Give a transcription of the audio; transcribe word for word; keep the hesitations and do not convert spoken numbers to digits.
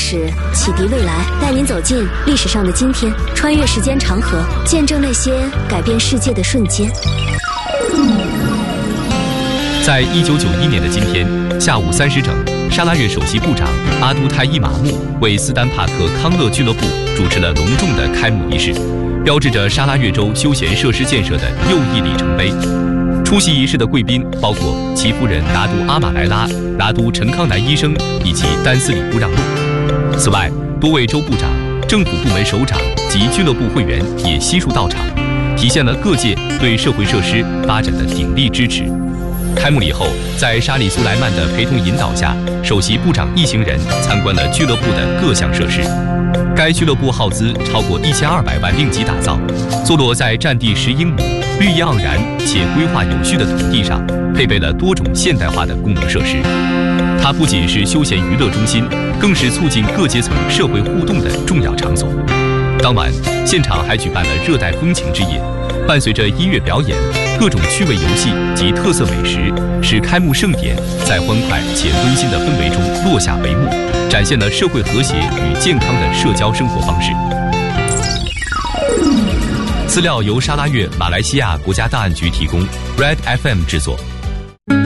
史，启迪未来，带您走进历史上的今天，穿越时间长河，见证那些改变世界的瞬间。 在一九九一年的今天下午三时整，沙拉越首席部长阿都泰伊马木为斯丹帕克康乐俱乐部主持了隆重的开幕仪式，标志着沙拉越州休闲设施建设的又一里程碑。出席仪式的贵宾包括其夫人拿督阿马莱拉、拿督陈康南医生以及丹斯里布让路。此外，多位州部长、政府部门首长及俱乐部会员也悉数到场，体现了各界对社会设施发展的鼎力支持。开幕礼后，在沙里苏莱曼的陪同引导下，首席部长一行人参观了俱乐部的各项设施。该俱乐部耗资超过一千二百万令吉打造，坐落在占地十英亩、绿意盎然且规划有序的土地上，配备了多种现代化的功能设施。它不仅是休闲娱乐中心，更是促进各阶层社会互动的重要场所。当晚，现场还举办了热带风情之夜，伴随着音乐表演、各种趣味游戏及特色美食，使开幕盛典在欢快且温馨的氛围中落下帷幕，展现了社会和谐与健康的社交生活方式。资料由沙拉越马来西亚国家档案局提供 ，Red F M 制作。